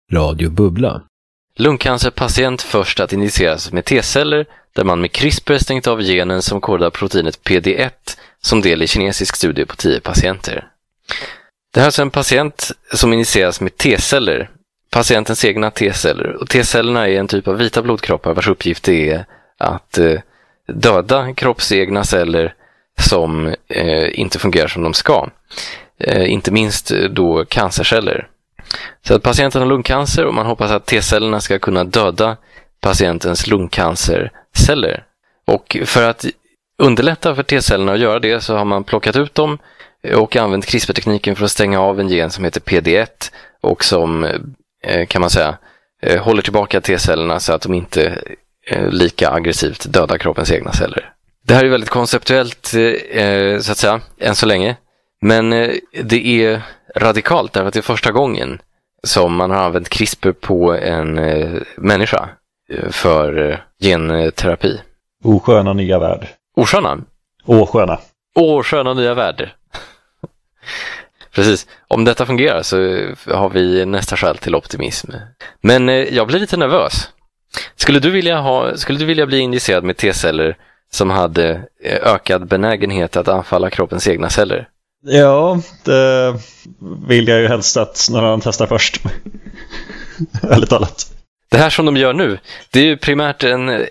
Radio Bubbla. Lungcancerpatient först att injiceras med T-celler där man med CRISPR stängt av genen som kodar proteinet PD1 som del i kinesisk studie på 10 patienter. Det här är alltså en patient som injiceras med T-celler, patientens egna T-celler. Och T-cellerna är en typ av vita blodkroppar vars uppgift är att döda kroppsegna celler som inte fungerar som de ska. Inte minst då cancerceller. Så att patienten har lungcancer och man hoppas att T-cellerna ska kunna döda patientens lungcancerceller. Och för att underlätta för T-cellerna att göra det så har man plockat ut dem och använt CRISPR-tekniken för att stänga av en gen som heter PD1 och som kan man säga håller tillbaka T-cellerna så att de inte lika aggressivt dödar kroppens egna celler. Det här är väldigt konceptuellt så att säga än så länge, men det är radikalt därför att det är första gången som man har använt CRISPR på en människa för genterapi. Osköna nya värld. Osköna? Åsköna. Åsköna nya värld. Precis. Om detta fungerar så har vi nästa skäl till optimism. Men jag blir lite nervös. Skulle du vilja bli injicerad med T-celler som hade ökad benägenhet att anfalla kroppens egna celler? Ja, det vill jag ju helst att någon annan testar först. Ärligt talat. Det här som de gör nu, det är ju primärt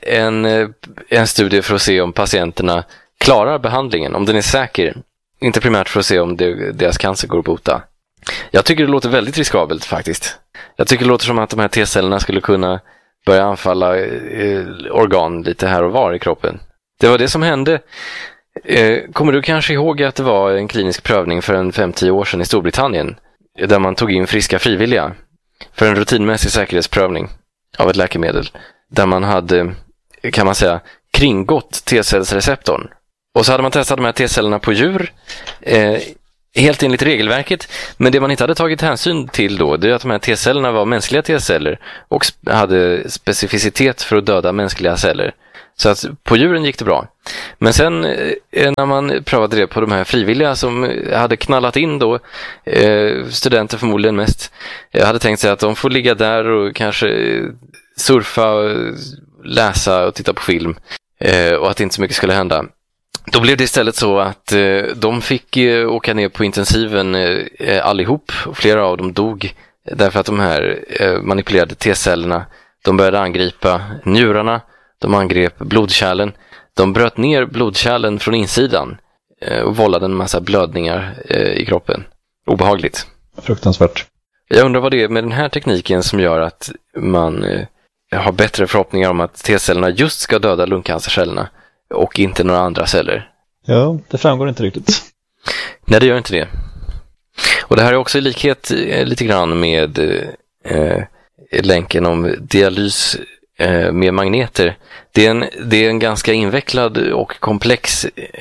en studie för att se om patienterna klarar behandlingen, om den är säker. Inte primärt för att se om deras cancer går att bota. Jag tycker det låter väldigt riskabelt faktiskt. Jag tycker det låter som att de här T-cellerna skulle kunna börja anfalla organ lite här och var i kroppen. Det var det som hände. Kommer du kanske ihåg att det var en klinisk prövning för 5-10 år sedan i Storbritannien där man tog in friska frivilliga för en rutinmässig säkerhetsprövning av ett läkemedel där man hade, kan man säga, kringgått T-cellsreceptorn. Och så hade man testat de här T-cellerna på djur helt enligt regelverket, men det man inte hade tagit hänsyn till då, det är att de här T-cellerna var mänskliga T-celler och hade specificitet för att döda mänskliga celler. Så att på djuren gick det bra. Men sen när man prövade det på de här frivilliga som hade knallat in då, studenter förmodligen mest, hade tänkt sig att de får ligga där och kanske surfa, läsa och titta på film och att inte så mycket skulle hända. Då blev det istället så att de fick åka ner på intensiven allihop och flera av dem dog därför att de här manipulerade T-cellerna, de började angripa njurarna. De angrep blodkärlen. De bröt ner blodkärlen från insidan och vållade en massa blödningar i kroppen. Obehagligt. Fruktansvärt. Jag undrar vad det är med den här tekniken som gör att man har bättre förhoppningar om att T-cellerna just ska döda lungcancercellerna och inte några andra celler. Ja, det framgår inte riktigt. Nej, det gör inte det. Och det här är också i likhet lite grann med länken om dialys med magneter. Det är en ganska invecklad och komplex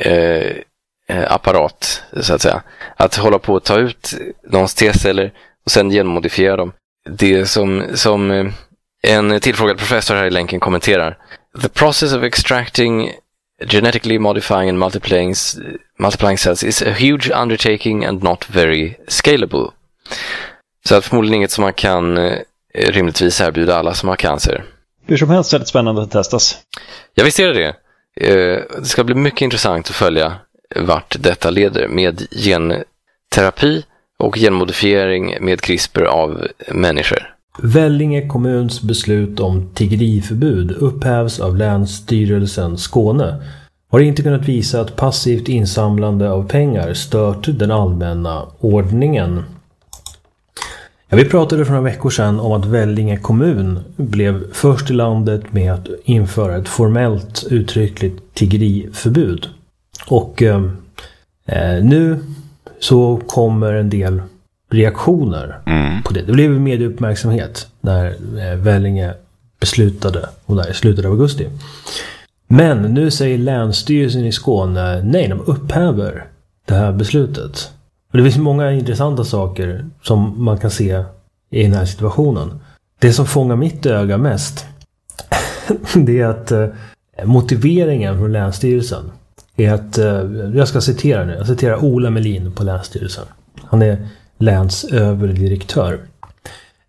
apparat så att säga. Att hålla på att ta ut någons T-celler och sen genmodifiera dem. Det är som en tillfrågad professor här i länken kommenterar. The process of extracting genetically modifying and multiplying cells is a huge undertaking and not very scalable. Så att förmodligen inget som man kan rimligtvis erbjuda alla som har cancer. Hur som helst är det spännande att testas. Ja, visst är det. Det ska bli mycket intressant att följa vart detta leder med genterapi och genmodifiering med CRISPR av människor. Vellinge kommuns beslut om tiggeriförbud upphävs av Länsstyrelsen Skåne har inte kunnat visa att passivt insamlande av pengar stört den allmänna ordningen. Ja, vi pratade för några veckor sedan om att Vellinge kommun blev först i landet med att införa ett formellt uttryckligt tiggeriförbud. Och nu så kommer en del reaktioner på det. Det blev medieuppmärksamhet när Vellinge beslutade och där i slutet av augusti. Men nu säger Länsstyrelsen i Skåne nej, de upphäver det här beslutet. Och det finns många intressanta saker som man kan se i den här situationen. Det som fångar mitt öga mest det är att motiveringen från Länsstyrelsen är att, jag ska citera nu, jag citerar Ola Melin på Länsstyrelsen. Han är länsöverdirektör.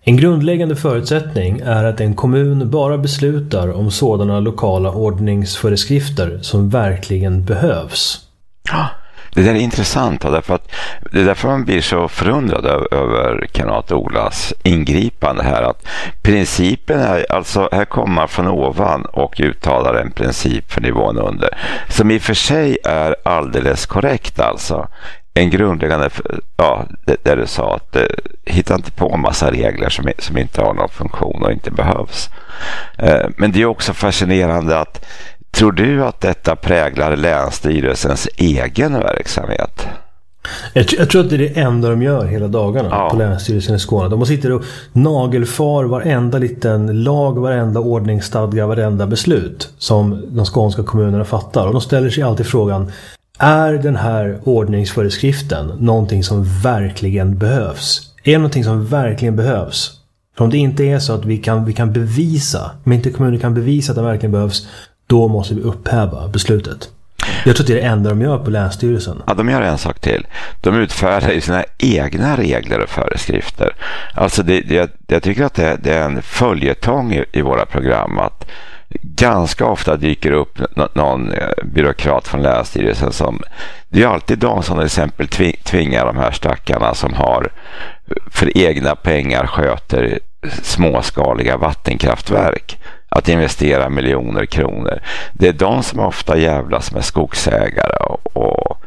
En grundläggande förutsättning är att en kommun bara beslutar om sådana lokala ordningsföreskrifter som verkligen behövs. Ja, det där är intressant därför att det är därför man blir så förundrad över kamrat Olas ingripande här, att principen är alltså, här kommer man från ovan och uttalar en princip för nivån under som i och för sig är alldeles korrekt, alltså en grundläggande, ja, där du sa att hitta inte på en massa regler som inte har någon funktion och inte behövs. Men det är också fascinerande att, tror du att detta präglar Länsstyrelsens egen verksamhet? Jag tror att det är det enda de gör hela dagarna på Länsstyrelsen i Skåne. De sitter och nagelfar varenda liten lag, varenda ordningsstadga, varenda beslut som de skånska kommunerna fattar. Och de ställer sig alltid frågan, är den här ordningsföreskriften någonting som verkligen behövs? Är det någonting som verkligen behövs? För om det inte är så att vi kan bevisa, om inte kommunen kan bevisa att den verkligen behövs, då måste vi upphäva beslutet. Jag tror att det är det enda de gör på Länsstyrelsen. Ja, de gör en sak till. De utfärdar ju sina egna regler och föreskrifter. Alltså jag tycker att det är en följetong i våra program att ganska ofta dyker upp någon byråkrat från Länsstyrelsen som, det är alltid de som till exempel tvingar de här stackarna som har för egna pengar sköter småskaliga vattenkraftverk att investera miljoner kronor. Det är de som ofta jävlas med skogsägare och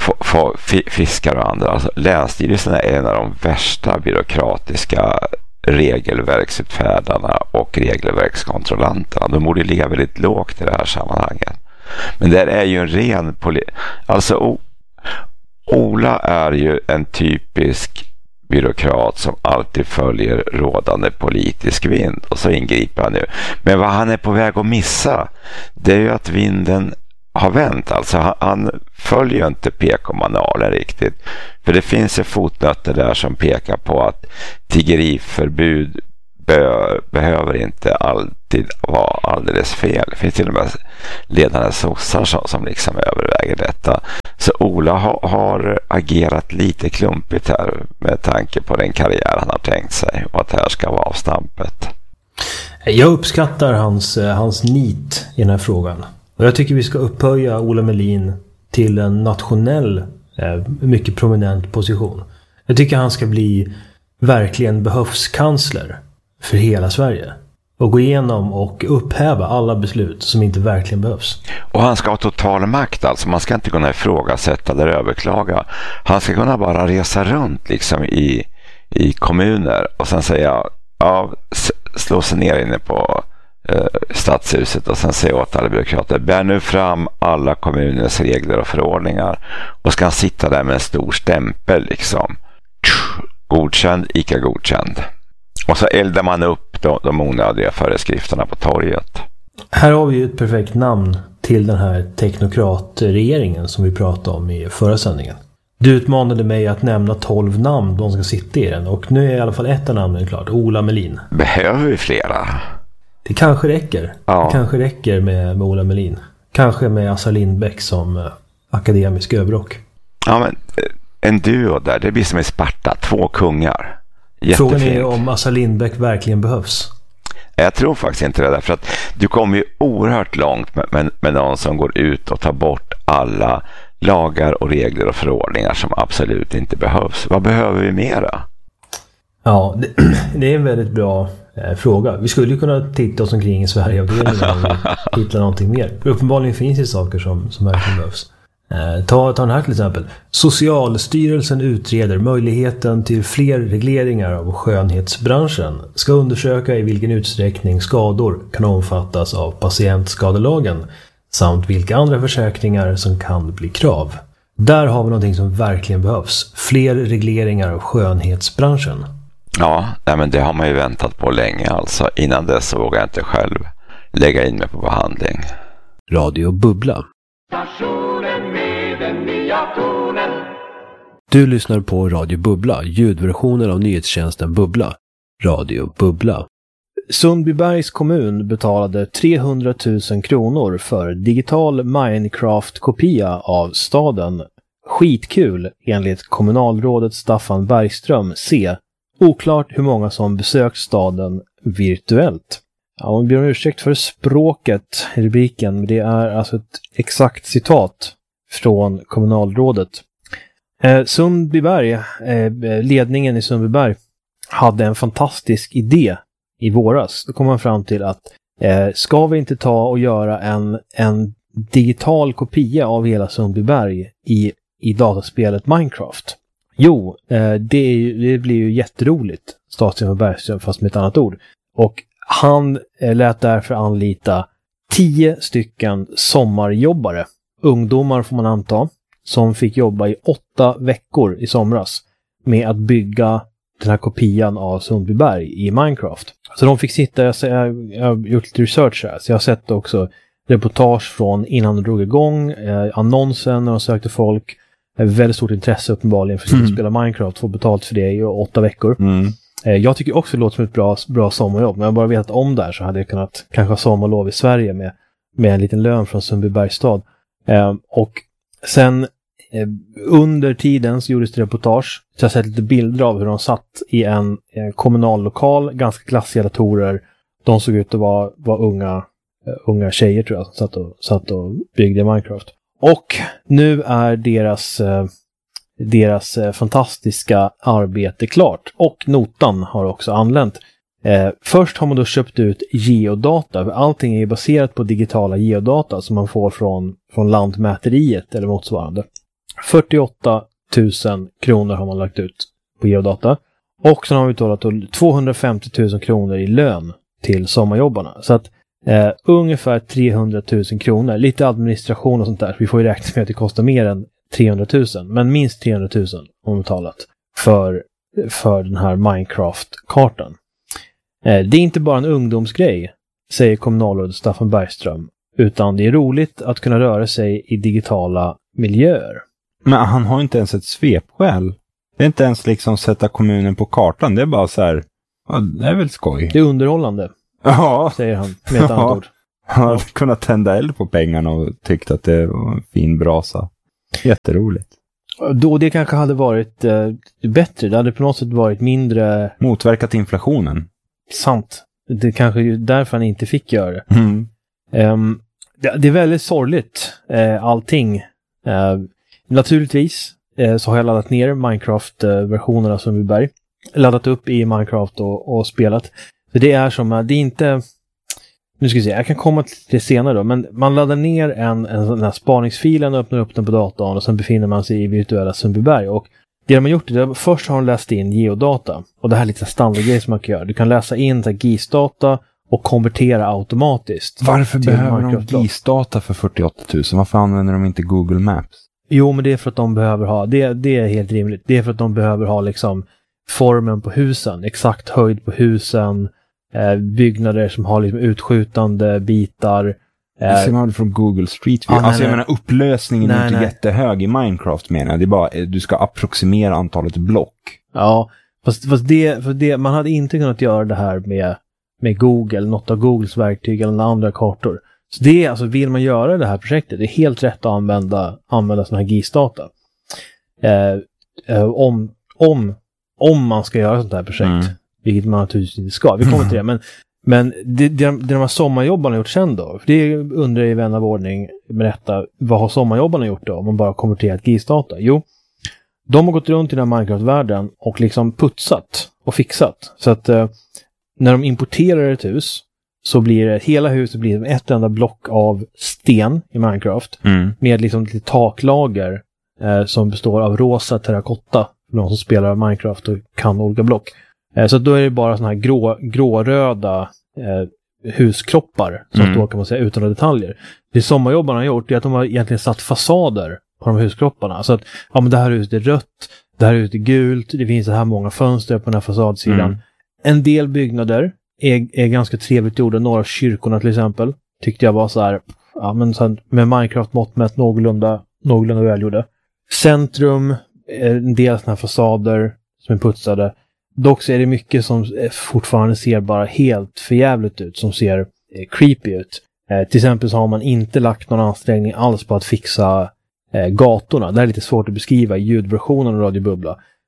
fiskar och andra. Alltså, Länsstyrelsen är en av de värsta byråkratiska regelverksutfärdarna och regelverkskontrollanterna. De borde ligga väldigt lågt i det här sammanhanget. Men det är ju en ren alltså Ola är ju en typisk byråkrat som alltid följer rådande politisk vind, och så ingriper han nu. Men vad han är på väg att missa, det är ju att vinden har vänt. Alltså han följer ju inte PK-manualen riktigt. För det finns ju fotnötter där som pekar på att tiggeriförbud behöver inte alltid vara alldeles fel. Det finns till och med ledande sossar som liksom överväger detta. Så Ola har agerat lite klumpigt här med tanke på den karriär han har tänkt sig och att det här ska vara avstampet. Jag uppskattar hans nit i den här frågan. Och jag tycker vi ska upphöja Ola Melin till en nationell, mycket prominent position. Jag tycker han ska bli verkligen behövskansler för hela Sverige. Och gå igenom och upphäva alla beslut som inte verkligen behövs. Och han ska ha total makt, alltså man ska inte kunna ifrågasätta eller överklaga. Han ska kunna bara resa runt liksom i kommuner och sen säga, slå sig ner inne på stadshuset och sen säga åt alla byråkrater, bär nu fram alla kommunens regler och förordningar, och ska han sitta där med en stor stämpel liksom, godkänd, icke godkänd, och så eldar man upp de onödiga föreskrifterna på torget. Här har vi ju ett perfekt namn till den här teknokratregeringen som vi pratade om i förra sändningen. Du utmanade mig att nämna 12 namn de ska sitta i den, och nu är i alla fall ett av namnen klart, Ola Melin. Behöver vi flera? Det kanske räcker. Ja. Det kanske räcker med Ola Melin. Kanske med Assar Lindbäck som akademisk överrock. Ja, men en duo där, det blir som i Sparta, 2 kungar. Jättefint. Frågan är om Assar Lindbäck verkligen behövs. Jag tror faktiskt inte det, därför att du kommer ju oerhört långt med någon som går ut och tar bort alla lagar och regler och förordningar som absolut inte behövs. Vad behöver vi mera? Ja, det är en väldigt bra fråga. Vi skulle ju kunna titta oss omkring i Sverigeavdelningen och hitta någonting mer. Uppenbarligen finns det saker som verkligen behövs. Ta den här till exempel. Socialstyrelsen utreder möjligheten till fler regleringar av skönhetsbranschen. Ska undersöka i vilken utsträckning skador kan omfattas av patientskadelagen samt vilka andra försäkringar som kan bli krav. Där har vi någonting som verkligen behövs. Fler regleringar av skönhetsbranschen. Ja, men det har man ju väntat på länge alltså. Innan dess så vågar jag inte själv lägga in mig på behandling. Radio Bubbla. Stationen med den nya tonen. Du lyssnar på Radio Bubbla, ljudversionen av nyhetstjänsten Bubbla. Radio Bubbla. Sundbybergs kommun betalade 300 000 kronor för digital Minecraft-kopia av staden. Skitkul enligt kommunalrådet Staffan Bergström C. Oklart hur många som besökt staden virtuellt. Ja, man ber om ursäkt för språket i rubriken, men det är alltså ett exakt citat från kommunalrådet. Sundbyberg, ledningen i Sundbyberg, hade en fantastisk idé i våras. Då kom man fram till att ska vi inte ta och göra en digital kopia av hela Sundbyberg i dataspelet Minecraft? Jo, det blir ju jätteroligt, Stadstefen Bergström, fast med ett annat ord. Och han lät därför anlita 10 stycken sommarjobbare, ungdomar får man anta, som fick jobba i 8 veckor i somras med att bygga den här kopian av Sundbyberg i Minecraft. Så de fick sitta, jag har gjort lite research här, så jag har sett också reportage från innan de drog igång, annonsen när de sökte folk, väldigt stort intresse uppenbarligen för att spela Minecraft, få betalt för det i 8 veckor. Jag tycker också det låter som ett bra sommarjobb, men jag bara vetat om det här så hade jag kunnat kanske ha sommarlov i Sverige med en liten lön från Sundbybergs stad. Och sen under tiden så gjordes det reportage, så jag har sett lite bilder av hur de satt i en kommunal lokal, ganska klassiga datorer. De såg ut att vara unga tjejer, tror jag, som satt och byggde Minecraft. Och nu är deras fantastiska arbete klart. Och notan har också anlänt. Först har man då köpt ut geodata. Allting är baserat på digitala geodata som man får från Lantmäteriet eller motsvarande. 48 000 kronor har man lagt ut på geodata. Och sen har vi betalat 250 000 kronor i lön till sommarjobbarna. Så att ungefär 300 000 kronor. Lite administration och sånt där. Vi får ju räkna med att det kostar mer än 300 000. Men minst 300 000 har man betalat för den här Minecraft-kartan. Det är inte bara en ungdomsgrej, säger kommunalrådet Staffan Bergström. Utan det är roligt att kunna röra sig i digitala miljöer. Men han har inte ens ett svepskäl. Det är inte ens liksom sätta kommunen på kartan. Det är bara så här, ja, det är väl skoj. Det är underhållande. Ja. Säger han med ett annat ord. Han hade kunnat tända eld på pengarna och tyckt att det var en fin brasa. Jätteroligt. Då det kanske hade varit bättre. Det hade på något sätt varit mindre... Motverkat inflationen. Sant. Det kanske är därför han inte fick göra det. Det är väldigt sorgligt, allting. Naturligtvis så har jag laddat ner Minecraft-versionerna som Sundbyberg. Laddat upp i Minecraft och spelat. Så det är som att det är inte... Nu ska vi se, jag kan komma till det senare då. Men man laddar ner en sån här spaningsfilen och öppnar upp den på datorn. Och sen befinner man sig i virtuella Sundbyberg. Och det de har gjort är först har de läst in geodata. Och det här är lite standardgrej som man kan göra. Du kan läsa in GIS-data och konvertera automatiskt. Varför behöver de GIS-data för 48 000? Varför använder de inte Google Maps? Jo, men det är för att de behöver ha, det är helt rimligt. Det är för att de behöver ha liksom formen på husen, exakt höjd på husen, byggnader som har liksom utskjutande bitar. Det ser man från Google Street View. Jag menar, upplösningen är inte jättehög i Minecraft, menar jag. Det är bara, du ska approximera antalet block. Ja, fast det man hade inte kunnat göra det här med Google, något av Googles verktyg eller andra kartor. Så det är alltså, vill man göra det här projektet, det är helt rätt att använda såna här GIS-data. Om man ska göra sånt här projekt, vilket man naturligtvis inte ska. Vi kommer till det, men det de här sommarjobbarna har gjort sen då, för det undrar i vän av ordning, berätta, vad har sommarjobbarna gjort då om man bara konverterat GIS-data? Jo, de har gått runt i den här Minecraft-världen och liksom putsat och fixat. Så att när de importerar ett hus så blir hela huset blir ett enda block av sten i Minecraft med liksom lite taklager som består av rosa terrakotta för de som spelar Minecraft och kan olika block. Så då är det bara såna här gråröda huskroppar som då kan man säga utan detaljer. Det sommarjobbarna har gjort är att de har egentligen satt fasader på de huskropparna. Så att ja, men det här huset är rött, det här huset är gult, det finns så här många fönster på den här fasadsidan. En del byggnader är ganska trevligt gjorda. Några av kyrkorna till exempel tyckte jag var så här, ja, men så här, med Minecraft-mått mätt någorlunda välgjorda. Centrum, en del sådana här fasader som är putsade. Dock så är det mycket som fortfarande ser bara helt förjävligt ut, som ser creepy ut. Till exempel så har man inte lagt någon ansträngning alls på att fixa gatorna. Det är lite svårt att beskriva i ljudversionen av Radio Bubbla.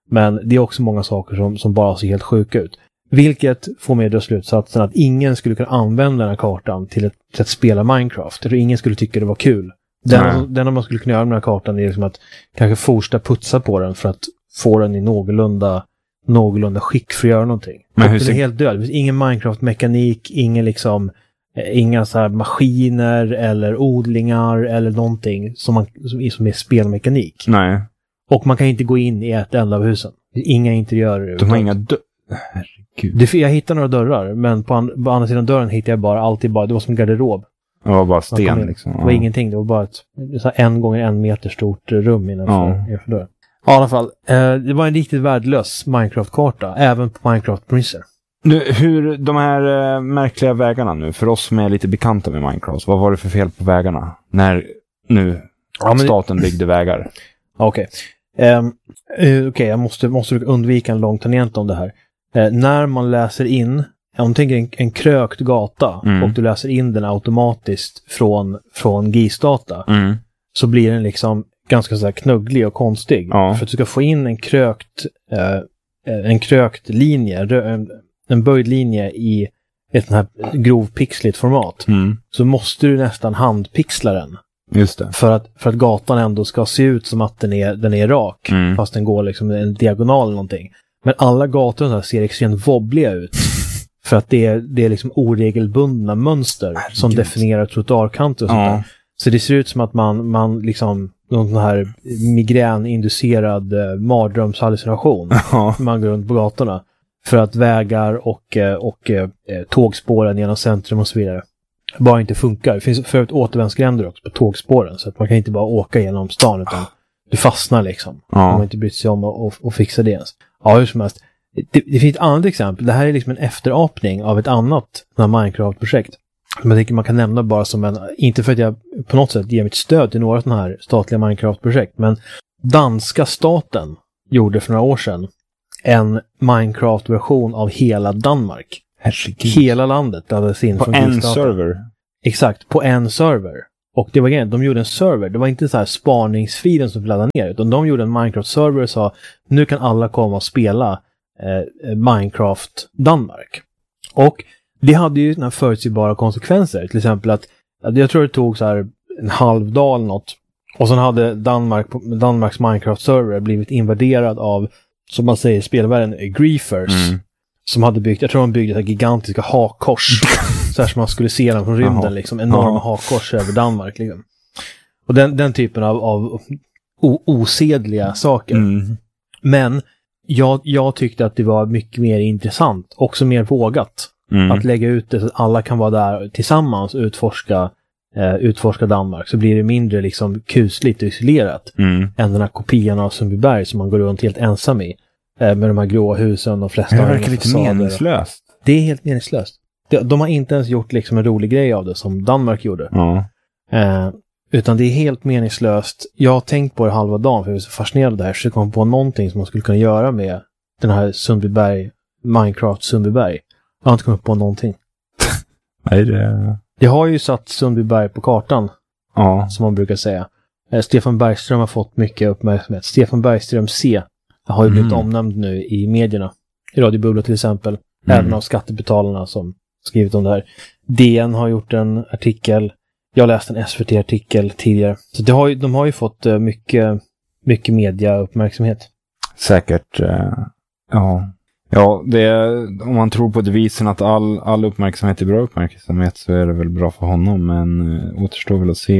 Men det är också många saker som bara ser helt sjuka ut. Vilket får mig då slutsatsen att ingen skulle kunna använda den här kartan till att spela Minecraft. Eller ingen skulle tycka det var kul. Den man skulle kunna göra med den här kartan är liksom att kanske fortsätta putsa på den för att få den i någorlunda skick för att göra någonting. Men den är helt död. Det finns ingen Minecraft-mekanik, inga så här maskiner eller odlingar eller någonting som är spelmekanik. Nej. Och man kan inte gå in i ett enda av husen. Inga interiörer. De har inga herregud. Jag hittade några dörrar, men på andra sidan dörren hittade jag alltid bara, det var som en garderob. Det var bara sten liksom. Det var ingenting, det var bara ett 1 x 1 meter stort rum innanför dörren. Ja, i alla fall, det var en riktigt värdelös Minecraft-karta, även på Minecraft-premisser. Hur de här märkliga vägarna nu, för oss som är lite bekanta med Minecraft, vad var det för fel på vägarna? När nu staten byggde vägar. Okej, jag måste undvika en lång tangent om det här. När man läser in, om du tänker en krökt gata och du läser in den automatiskt från GIS-data, så blir den liksom ganska så här knugglig och konstig. Ja. För att du ska få in en krökt linje, en böjd linje i ett sån här grovpixligt format, så måste du nästan handpixla den. Just det. För att gatan ändå ska se ut som att den är rak, fast den går liksom en diagonal eller någonting. Men alla gator här ser extremt wobbliga ut. För att det är liksom oregelbundna mönster som definierar trottoarkanter och sånt där. Så det ser ut som att man liksom någon sån här migräninducerad mardrömshallucination. Man går runt på gatorna. För att vägar och tågspåren genom centrum och så vidare bara inte funkar. Det finns förut återvändsgränder också på tågspåren, så att man kan inte bara åka genom stan, utan du fastnar liksom. Man har inte brytt sig om att fixa det ens. Ja, hur som helst. Det finns ett annat exempel. Det här är liksom en efterapning av ett annat Minecraft-projekt. Som jag tycker man kan nämna bara som inte för att jag på något sätt ger mitt stöd till några sådana här statliga Minecraft-projekt, men danska staten gjorde för några år sedan en Minecraft-version av hela Danmark. Herregud. Hela landet laddades in på en server. Exakt, på en server. Och det var grejen, de gjorde en server. Det var inte så här spaningsfilen som laddade ner, utan de gjorde en Minecraft-server och sa, nu kan alla komma och spela Minecraft Danmark. Och det hade ju några förutsägbara konsekvenser. Till exempel att jag tror det tog så här en halv dag eller något. Och sen hade Danmarks Minecraft-server blivit invaderad av, som man säger, spelvärlden griefers. Som hade byggt, jag tror de byggde ett gigantiska hakkors. Så här som man skulle se dem från rymden, liksom. Enorma hakkors över Danmark, liksom. Och den typen av osedliga saker. Men jag tyckte att det var mycket mer intressant, också mer vågat. Att lägga ut det så att alla kan vara där tillsammans och utforska Danmark, så blir det mindre liksom kusligt och isolerat än den här kopian av Sundbyberg som man går runt helt ensam i, med de här gråa husen och flesta. Det verkar lite meningslöst. Det är helt meningslöst. De har inte ens gjort liksom en rolig grej av det som Danmark gjorde. Utan det är helt meningslöst. Jag har tänkt på det halva dagen, för jag är så fascinerad av det här, så jag kom på någonting som man skulle kunna göra med den här Sundbyberg, Minecraft Sundbyberg. Jag har inte kommit på någonting. Nej, det har ju satt Sundbyberg på kartan. Ja. Som man brukar säga. Stefan Bergström har fått mycket uppmärksamhet. Stefan Bergström C har ju blivit omnämnd nu i medierna. I Radio Bubbla till exempel. Även av skattebetalarna som skrivit om det här. DN har gjort en artikel. Jag läste en SVT-artikel tidigare. Så de har ju fått mycket mediauppmärksamhet. Säkert. Ja. Ja, om man tror på devisen att all uppmärksamhet är bra uppmärksamhet, så är det väl bra för honom. Men återstår väl att se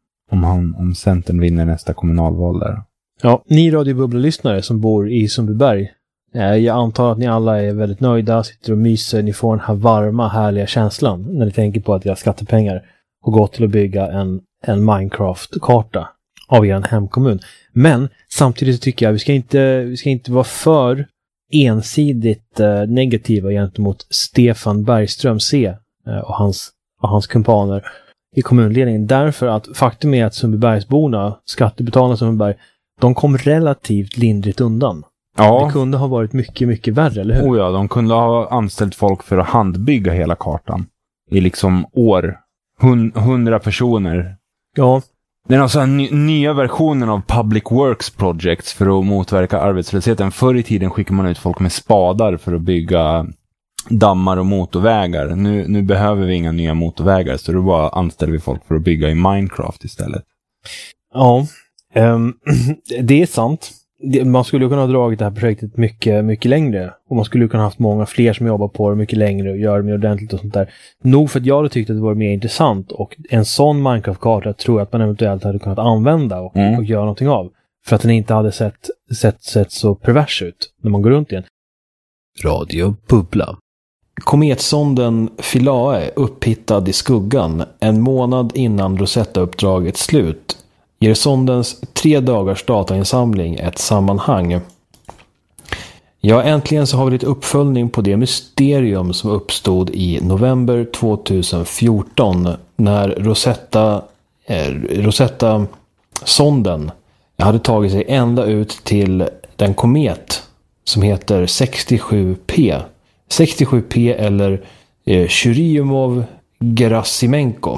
om Centern vinner nästa kommunalval där. Ja, ni Radio Bubbla-lyssnare som bor i Sundbyberg, jag antar att ni alla är väldigt nöjda, sitter och myser, ni får den här varma, härliga känslan när ni tänker på att jag har skattepengar och gått till att bygga en Minecraft-karta av er hemkommun. Men samtidigt tycker jag vi ska inte vara för ensidigt negativa gentemot Stefan Bergström C och hans kumpaner i kommunledningen, därför att faktum är att Sundbybergsborna, skattebetalarna Sundbyberg, de kom relativt lindrigt undan. Ja. Det kunde ha varit mycket, mycket värre, eller hur? Oh ja, de kunde ha anställt folk för att handbygga hela kartan i liksom år. 100 personer. Ja, Det är alltså nya versionen av Public Works Projects för att motverka arbetslösheten. Förr i tiden skickar man ut folk med spadar för att bygga dammar och motorvägar. Nu behöver vi inga nya motorvägar, så då bara anställer vi folk för att bygga i Minecraft istället. Ja, det är sant. Man skulle kunna ha dragit det här projektet mycket, mycket längre. Och man skulle kunna ha haft många fler som jobbar på det mycket längre och gör det mer ordentligt och sånt där. Nog för att jag hade tyckt att det var mer intressant. Och en sån Minecraft-karta tror jag att man eventuellt hade kunnat använda och göra någonting av. För att den inte hade sett så pervers ut när man går runt igen. Radio Bubbla. Kometsonden Philae, upphittad i skuggan en månad innan Rosetta-uppdragets slut, ger sondens 3 dagars datainsamling ett sammanhang. Ja, äntligen så har vi lite uppföljning på det mysterium som uppstod i november 2014 när Rosetta-sonden hade tagit sig ända ut till den komet som heter 67P. 67P eller Churyumov-Gerasimenko.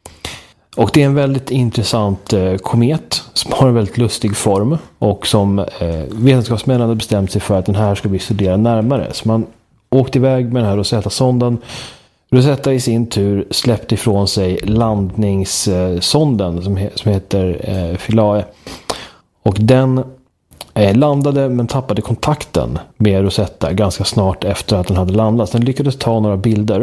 Och det är en väldigt intressant komet som har en väldigt lustig form och som vetenskapsmännen hade bestämt sig för att den här ska vi studera närmare. Så man åkte iväg med den här Rosetta-sonden. Rosetta i sin tur släppte ifrån sig landningssonden som heter Philae. Och den landade men tappade kontakten med Rosetta ganska snart efter att den hade landat. Den lyckades ta några bilder.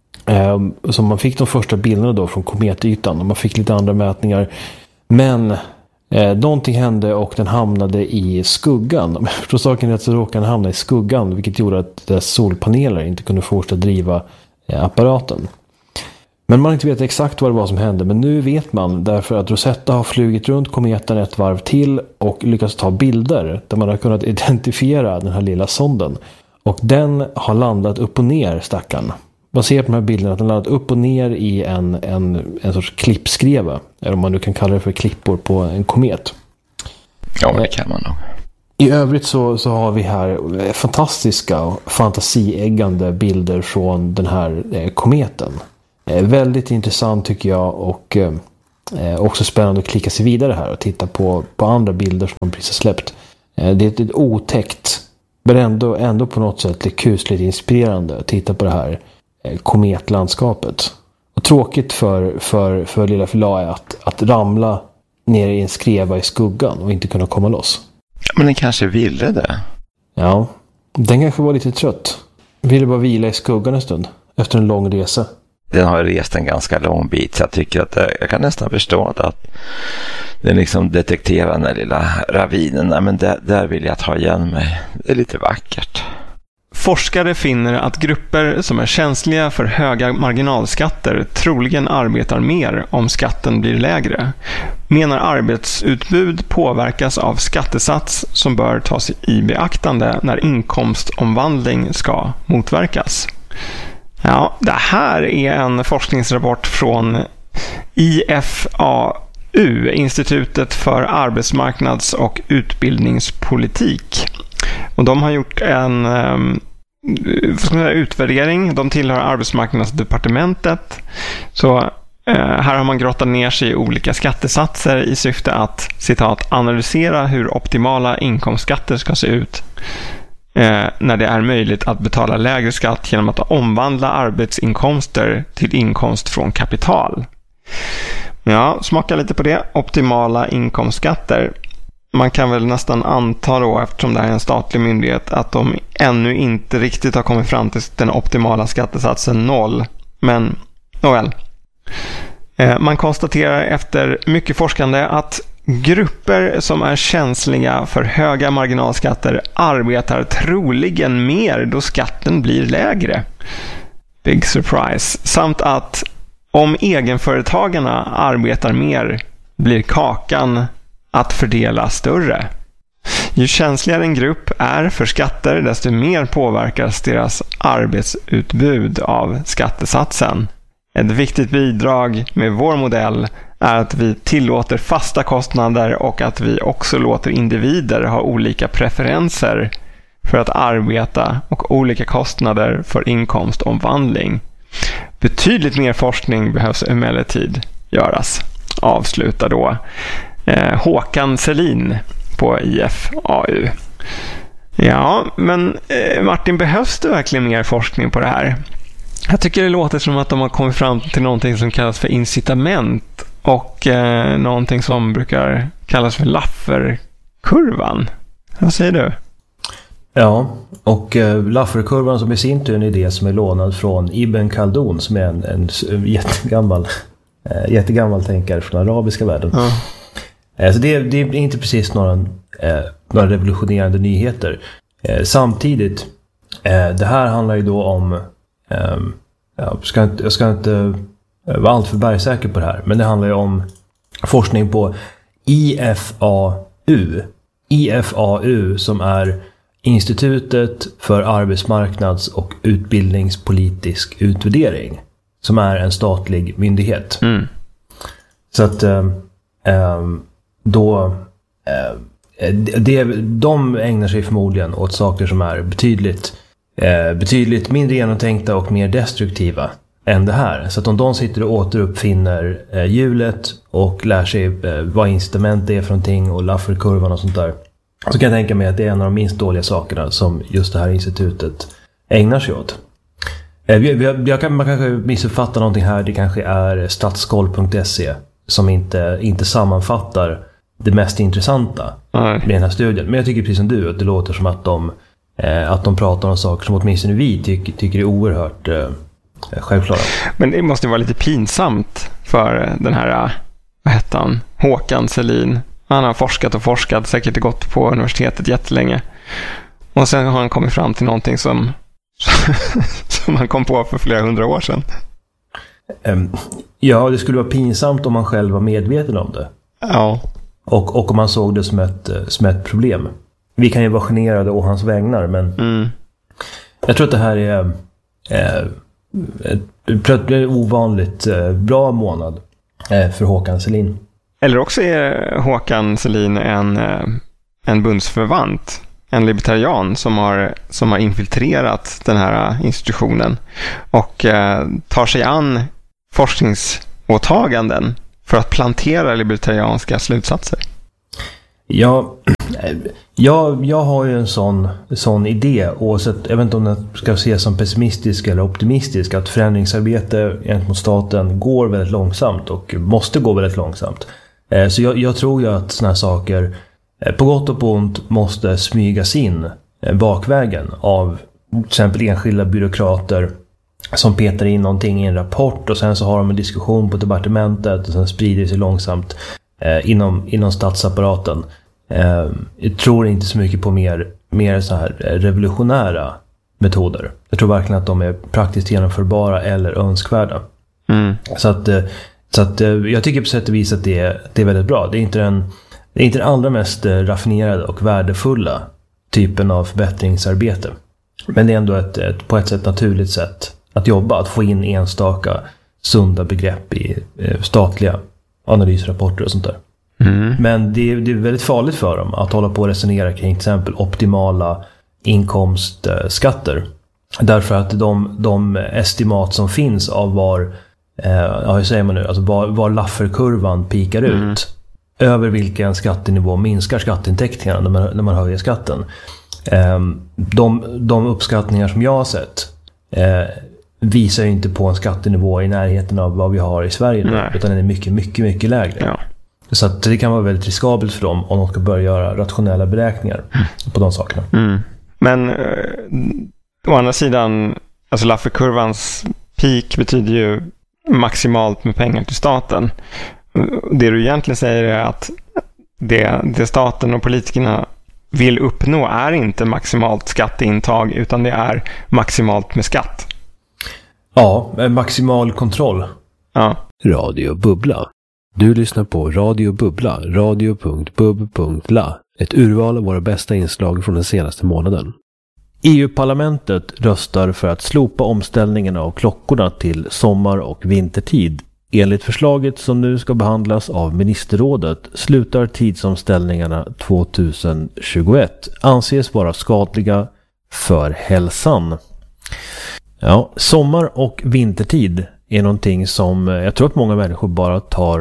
Så man fick de första bilderna då från kometytan och man fick lite andra mätningar. Men någonting hände och den hamnade i skuggan. För saken är att så råkade den hamna i skuggan, vilket gjorde att dess solpaneler inte kunde fortsätta driva apparaten. Men man inte vet exakt vad det var som hände, men nu vet man därför att Rosetta har flugit runt kometen ett varv till och lyckats ta bilder där man har kunnat identifiera den här lilla sonden. Och den har landat upp och ner, stackarn. Man ser på de här bilderna att den landat upp och ner i en sorts klippskreva. Eller om man nu kan kalla det för klippor på en komet. Ja, det kan man nog. I övrigt så har vi här fantastiska och fantasieggande bilder från den här kometen. Väldigt intressant tycker jag och också spännande att klicka sig vidare här och titta på andra bilder som de precis har släppt. Det är ett otäckt men ändå på något sätt lite kusligt inspirerande att titta på det här kometlandskapet. Och tråkigt för lilla Philae att ramla ner i en skreva i skuggan och inte kunna komma loss. Men den kanske ville det. Ja, den kanske var lite trött. Ville bara vila i skuggan en stund efter en lång resa. Den har rest en ganska lång bit, så jag tycker att jag kan nästan förstå att den liksom detekterar den där lilla ravinen. Nej, men där vill jag ta igen mig. Det är lite vackert. Forskare finner att grupper som är känsliga för höga marginalskatter troligen arbetar mer om skatten blir lägre. Menar arbetsutbud påverkas av skattesats som bör tas i beaktande när inkomstomvandling ska motverkas. Ja, det här är en forskningsrapport från IFAU, Institutet för arbetsmarknads- och utbildningspolitik. Och de har gjort en utvärdering. De tillhör arbetsmarknadsdepartementet. Så här har man grottat ner sig i olika skattesatser i syfte att, citat, analysera hur optimala inkomstskatter ska se ut när det är möjligt att betala lägre skatt genom att omvandla arbetsinkomster till inkomst från kapital. Ja, smaka lite på det. Optimala inkomstskatter. Man kan väl nästan anta då, eftersom det här är en statlig myndighet, att de ännu inte riktigt har kommit fram till den optimala skattesatsen 0. Men, nåväl. Man konstaterar efter mycket forskande att grupper som är känsliga för höga marginalskatter arbetar troligen mer då skatten blir lägre. Big surprise. Samt att om egenföretagarna arbetar mer blir kakan att fördela större. Ju känsligare en grupp är för skatter, desto mer påverkas deras arbetsutbud av skattesatsen. Ett viktigt bidrag med vår modell är att vi tillåter fasta kostnader och att vi också låter individer ha olika preferenser för att arbeta och olika kostnader för inkomstomvandling. Betydligt mer forskning behövs emellertid göras. avslutar då Håkan Selin på IFAU. Ja, men Martin, behövs det verkligen mer forskning på det här? Jag tycker det låter som att de har kommit fram till någonting som kallas för incitament och någonting som brukar kallas för Laffer-kurvan. Vad säger du? Ja, och Laffer-kurvan som i sin tur är en idé som är lånad från Ibn Khaldun som är en jättegammal tänkare från den arabiska världen. Ja. Så det är inte precis några revolutionerande nyheter. Samtidigt, det här handlar ju då om, jag ska inte vara allt för bergsäker på det här, men det handlar ju om forskning på IFAU som är Institutet för arbetsmarknads- och utbildningspolitisk utvärdering, som är en statlig myndighet. Så att de ägnar sig förmodligen åt saker som är betydligt mindre genomtänkta och mer destruktiva än det här. Så att om de sitter och återuppfinner hjulet och lär sig vad incitament är för någonting och Laffer-kurvan och sånt där, så kan jag tänka mig att det är en av de minst dåliga sakerna som just det här institutet ägnar sig åt. Man kanske missuppfattar någonting här. Det kanske är statskoll.se som inte sammanfattar det mest intressanta med den här studien. Men jag tycker precis som du att det låter som att de pratar om saker som åtminstone vi tycker är oerhört självklara. Men det måste vara lite pinsamt för den här, vad heter han? Håkan Selin. Han har forskat, säkert gått på universitetet jättelänge. Och sen har han kommit fram till någonting som han kom på för flera hundra år sedan. Ja, det skulle vara pinsamt om man själv var medveten om det. Ja. Och om man såg det som ett problem. Vi kan ju vara generade å hans vägnar, men jag tror att det här är en ovanligt bra månad för Håkan Selin. Eller också är Håkan Selin en bundsförvant, en libertarian som har infiltrerat den här institutionen och tar sig an forskningsåtaganden för att plantera libertarianska slutsatser. Ja, jag har ju en sån idé, oavsett, jag vet inte om den ska ses som pessimistisk eller optimistisk, att förändringsarbete gentemot staten går väldigt långsamt och måste gå väldigt långsamt. Så jag tror ju att såna här saker på gott och på ont måste smygas in bakvägen av till exempel enskilda byråkrater som petar in någonting i en rapport och sen så har de en diskussion på departementet och sen sprider det sig långsamt inom statsapparaten. Jag tror inte så mycket på mer så här revolutionära metoder. Jag tror verkligen att de är praktiskt genomförbara eller önskvärda. Så att jag tycker på sätt och vis att det är väldigt bra. Det är inte den allra mest raffinerade och värdefulla typen av förbättringsarbete. Men det är ändå ett på ett sätt naturligt sätt att jobba. Att få in enstaka sunda begrepp i statliga analysrapporter och sånt där. Men det är väldigt farligt för dem att hålla på och resonera kring till exempel optimala inkomstskatter. Därför att de estimat som finns av hur säger man nu, alltså var Laffer-kurvan pikar ut, över vilken skattenivå minskar skatteintäkterna när man höjer skatten. De uppskattningar som jag har sett visar ju inte på en skattenivå i närheten av vad vi har i Sverige nu, utan den är mycket, mycket, mycket lägre. Ja. Så att det kan vara väldigt riskabelt för dem om de ska börja göra rationella beräkningar på de sakerna. Men å andra sidan, alltså Laffer-kurvans peak betyder ju maximalt med pengar till staten. Det du egentligen säger är att det staten och politikerna vill uppnå är inte maximalt skatteintag, utan det är maximalt med skatt. Ja, maximal kontroll. Ja. Radio Bubbla. Du lyssnar på Radio Bubbla, radio.bub.la. Ett urval av våra bästa inslag från den senaste månaden. EU-parlamentet röstar för att slopa omställningen av klockorna till sommar- och vintertid. Enligt förslaget som nu ska behandlas av ministerrådet slutar tidsomställningarna 2021. Anses vara skadliga för hälsan. Ja, sommar- och vintertid är någonting som jag tror att många människor bara tar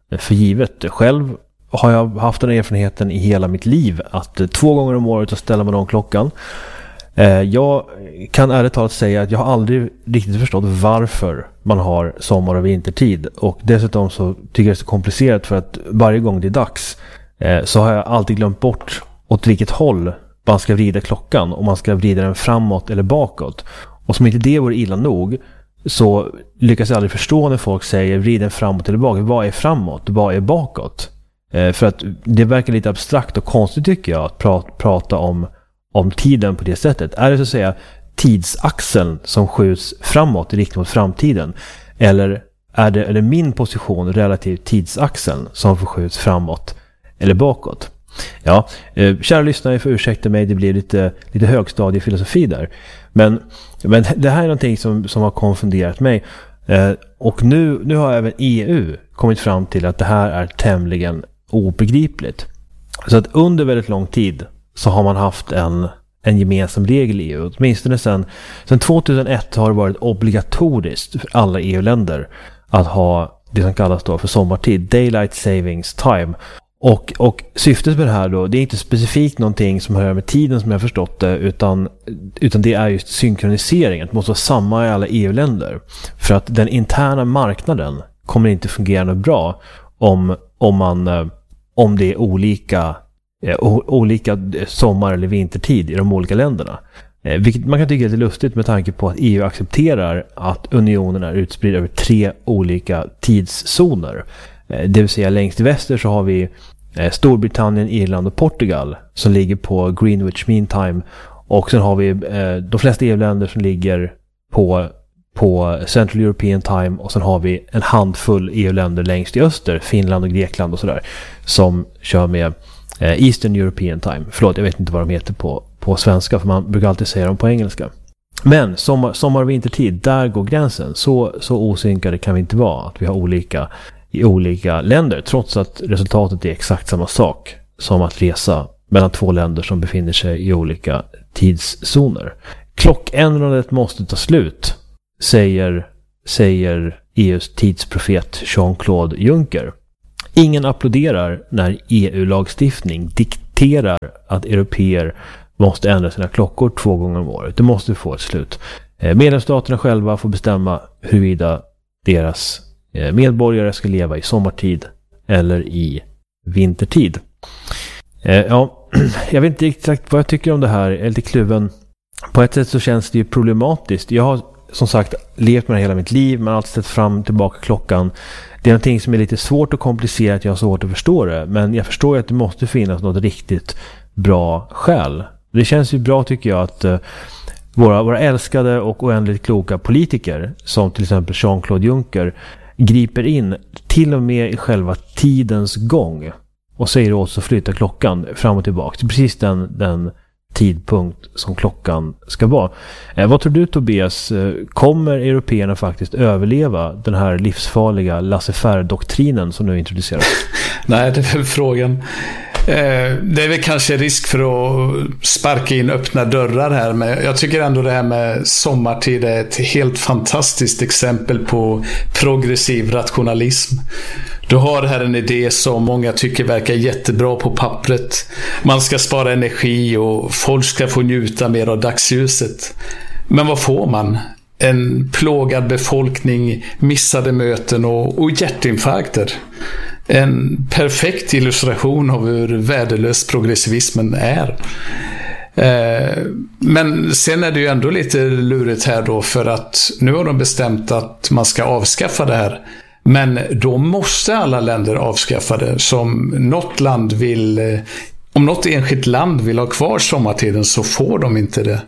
för givet. Själv har jag haft den erfarenheten i hela mitt liv att 2 gånger om året så ställer man om klockan. Jag kan ärligt talat säga att jag har aldrig riktigt förstått varför man har sommar- och vintertid. Och dessutom så tycker jag det är så komplicerat för att varje gång det är dags så har jag alltid glömt bort åt vilket håll man ska vrida klockan. Om man ska vrida den framåt eller bakåt. Och som inte det vore illa nog så lyckas jag aldrig förstå när folk säger vrida den framåt eller bakåt. Vad är framåt? Vad är bakåt? För att det verkar lite abstrakt och konstigt tycker jag att prata om tiden på det sättet. Är det så att säga tidsaxeln som skjuts framåt i riktning mot framtiden? Eller är det min position relativt tidsaxeln som förskjuts framåt eller bakåt? Ja, kära lyssnare, får ursäkta mig, det blir lite högstadiefilosofi där. Men det här är någonting som har konfunderat mig. Och nu har även EU kommit fram till att det här är tämligen obegripligt. Så att under väldigt lång tid så har man haft en gemensam regel i EU. Åtminstone sedan 2001 har det varit obligatoriskt för alla EU-länder att ha det som kallas då för sommartid, Daylight Savings Time. Och syftet med det här då, det är inte specifikt någonting som hör med tiden som jag har förstått det, utan det är just synkroniseringen. Det måste vara samma i alla EU-länder. För att den interna marknaden kommer inte fungera något bra om det är olika sommar- eller vintertid i de olika länderna. Vilket man kan tycka är lite lustigt med tanke på att EU accepterar att unionen är utspridd över 3 olika tidszoner. Det vill säga längst i väster så har vi Storbritannien, Irland och Portugal som ligger på Greenwich Mean Time. Och sen har vi de flesta EU-länder som ligger på Central European Time, och sen har vi en handfull EU-länder längst i öster, Finland och Grekland och sådär, som kör med Eastern European Time. Förlåt, jag vet inte vad de heter på svenska, för man brukar alltid säga dem på engelska. Men sommar- och vintertid, där går gränsen. Så osynkade kan vi inte vara, att vi har olika i olika länder, trots att resultatet är exakt samma sak som att resa mellan 2 länder som befinner sig i olika tidszoner. Klockändrandet måste ta slut, säger EUs tidsprofet Jean-Claude Juncker. Ingen applåderar när EU-lagstiftning dikterar att européer måste ändra sina klockor 2 gånger om året. Det måste få ett slut. Medlemsstaterna själva får bestämma huruvida deras medborgare ska leva i sommartid eller i vintertid. Ja, jag vet inte exakt vad jag tycker om det här. Jag är lite kluven. På ett sätt så känns det ju problematiskt. Jag har som sagt levt med det hela mitt liv. Man har alltid sett fram tillbaka klockan. Det är någonting som är lite svårt och komplicerat. Jag har svårt att förstå det. Men jag förstår ju att det måste finnas något riktigt bra skäl. Det känns ju bra tycker jag att våra älskade och oändligt kloka politiker, som till exempel Jean-Claude Juncker, griper in till och med i själva tidens gång och säger åt oss att flytta klockan fram och tillbaka till precis den tidpunkt som klockan ska vara. Vad tror du, Tobias? Kommer européerna faktiskt överleva den här livsfarliga laissez-faire-doktrinen som nu introduceras? Nej, det är väl frågan. Det är väl kanske risk för att sparka in öppna dörrar här, men jag tycker ändå det här med sommartid är ett helt fantastiskt exempel på progressiv rationalism. Du har här en idé som många tycker verkar jättebra på pappret. Man ska spara energi och folk ska få njuta mer av dagsljuset. Men vad får man? En plågad befolkning, missade möten och hjärtinfarkter. En perfekt illustration av hur värdelös progressivismen är. Men sen är det ju ändå lite lurigt här då, för att nu har de bestämt att man ska avskaffa det här. Men då måste alla länder avskaffa det. Som något land vill, om något enskilt land vill ha kvar sommartiden, så får de inte det.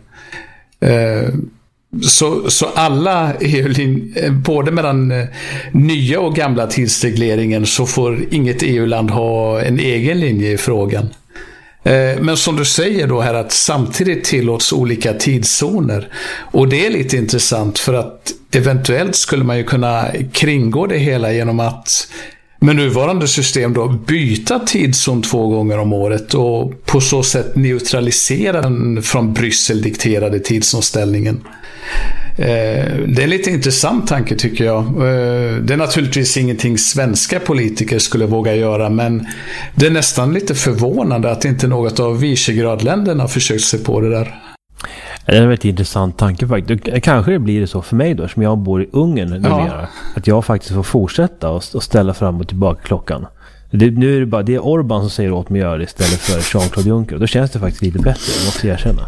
Så alla både mellan nya och gamla tidsregleringen, så får inget EU-land ha en egen linje i frågan. Men som du säger då här, att samtidigt tillåts olika tidszoner. Och det är lite intressant, för att eventuellt skulle man ju kunna kringgå det hela genom att med nuvarande system då byta tidszon 2 gånger om året och på så sätt neutralisera den från Bryssel dikterade tidsomställningen. Det är lite intressant tanke tycker jag. Det är naturligtvis ingenting svenska politiker skulle våga göra, men det är nästan lite förvånande att inte något av Visegrad-länderna försökt sig på det där. Det är en väldigt intressant tanke faktiskt. Kanske det blir det så för mig då, som jag bor i Ungern numera, att jag faktiskt får fortsätta och ställa fram och tillbaka klockan. Nu är det bara det är Orbán som säger åt mig att göra det istället för Jean-Claude Juncker. Då känns det faktiskt lite bättre, jag måste erkänna.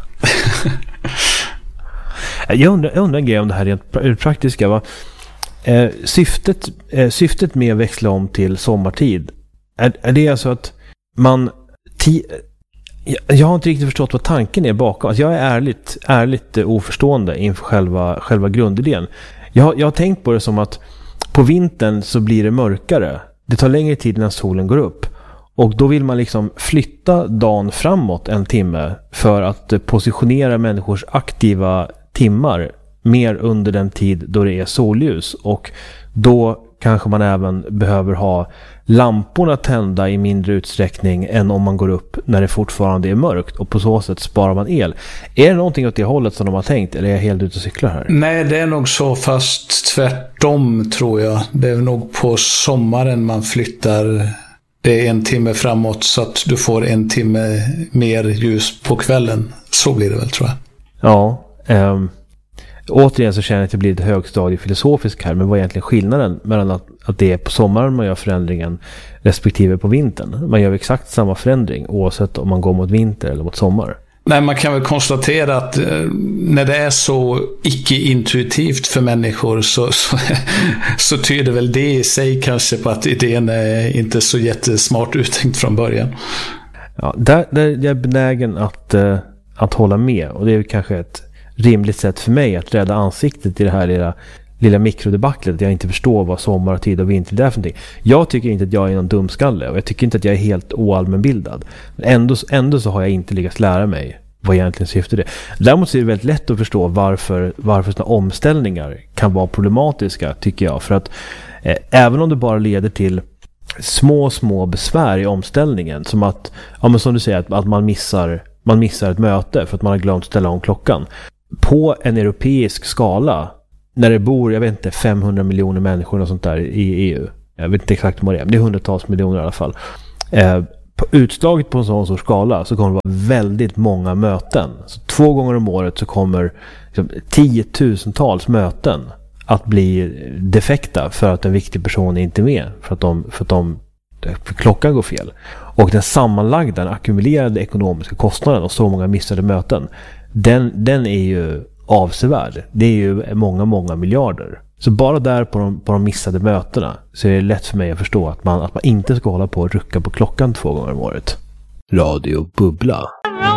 Jag undrar en grej om det här rent praktiska. Va? Syftet med att växla om till sommartid, är det alltså att man... Jag har inte riktigt förstått vad tanken är bakom. Alltså jag är ärligt oförstående inför själva grundidén. Jag har tänkt på det som att på vintern så blir det mörkare. Det tar längre tid innan solen går upp. Och då vill man liksom flytta dagen framåt en timme för att positionera människors aktiva timmar mer under den tid då det är solljus. Och då kanske man även behöver ha lamporna tända i mindre utsträckning än om man går upp när det fortfarande är mörkt, och på så sätt sparar man el. Är det någonting åt det hållet som de har tänkt, eller är jag helt ute och cyklar här? Nej, det är nog så, fast tvärtom tror jag. Det är nog på sommaren man flyttar det 1 timme framåt så att du får 1 timme mer ljus på kvällen. Så blir det väl, tror jag. Ja, återigen så känner jag att det blir lite högstadiefilosofisk här, men vad är egentligen skillnaden mellan att det är på sommaren man gör förändringen respektive på vintern? Man gör exakt samma förändring oavsett om man går mot vinter eller mot sommar. Nej, man kan väl konstatera att när det är så icke-intuitivt för människor så tyder väl det i sig kanske på att idén är inte så jättesmart uttänkt från början. Ja, där är jag benägen att hålla med, och det är kanske ett rimligt sätt för mig att rädda ansiktet i det här lilla mikrodebaclet, att jag inte förstår vad sommartid och vinter är för någonting. Jag tycker inte att jag är någon dumskalle, och jag tycker inte att jag är helt oallmänbildad. Men ändå så har jag inte lyckats lära mig vad egentligen syftet är. Däremot så är det väldigt lätt att förstå varför sådana omställningar kan vara problematiska, tycker jag. För att även om det bara leder till små besvär i omställningen, som att, ja, men som du säger, att man missar ett möte för att man har glömt ställa om klockan. På en europeisk skala, när det bor, jag vet inte, 500 miljoner människor och sånt där i EU. Jag vet inte exakt vad det är, men det är hundratals miljoner i alla fall. Utslaget på en sån stor skala så kommer det vara väldigt många möten. Så 2 gånger om året så kommer liksom 10-tusentals möten att bli defekta för att en viktig person är inte med. För klockan går fel. Och den sammanlagda, den ackumulerade ekonomiska kostnaden och så många missade möten, den är ju avsevärd. Det är ju många miljarder. Så bara där på de missade mötena så är det lätt för mig att förstå att man inte ska hålla på och rucka på klockan 2 gånger om året. Radio Bubbla.